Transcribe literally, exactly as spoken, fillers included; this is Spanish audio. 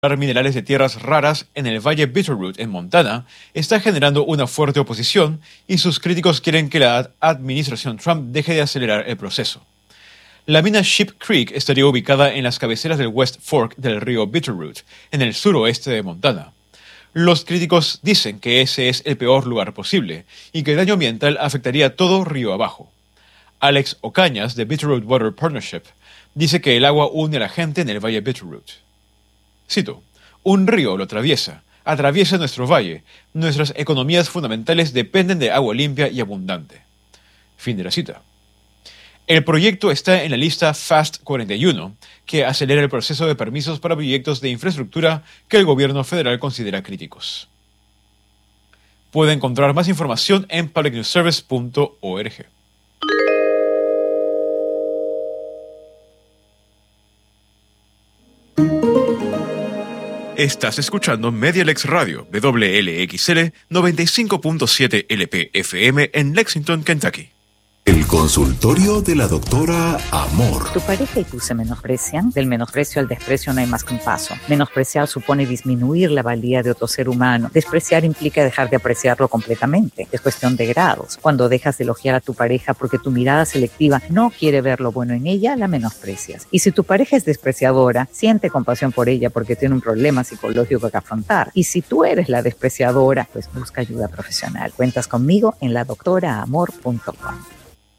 minerales de tierras raras en el Valle Bitterroot, en Montana, está generando una fuerte oposición y sus críticos quieren que la administración Trump deje de acelerar el proceso. La mina Sheep Creek estaría ubicada en las cabeceras del West Fork del río Bitterroot, en el suroeste de Montana. Los críticos dicen que ese es el peor lugar posible y que el daño ambiental afectaría todo río abajo. Alex Ocañas, de Bitterroot Water Partnership, dice que el agua une a la gente en el Valle Bitterroot. Cito: un río lo atraviesa, atraviesa nuestro valle, nuestras economías fundamentales dependen de agua limpia y abundante. Fin de la cita. El proyecto está en la lista FAST cuarenta y uno, que acelera el proceso de permisos para proyectos de infraestructura que el gobierno federal considera críticos. Puede encontrar más información en public news service punto org. Estás escuchando Medialex Radio, W L X L noventa y cinco punto siete L P F M en Lexington, Kentucky. El consultorio de la doctora Amor. Tu pareja y tú se menosprecian. Del menosprecio al desprecio no hay más que un paso. Menospreciar supone disminuir la valía de otro ser humano. Despreciar implica dejar de apreciarlo completamente. Es cuestión de grados. Cuando dejas de elogiar a tu pareja porque tu mirada selectiva no quiere ver lo bueno en ella, la menosprecias. Y si tu pareja es despreciadora, siente compasión por ella porque tiene un problema psicológico que afrontar. Y si tú eres la despreciadora, pues busca ayuda profesional. Cuentas conmigo en la doctora amor punto com.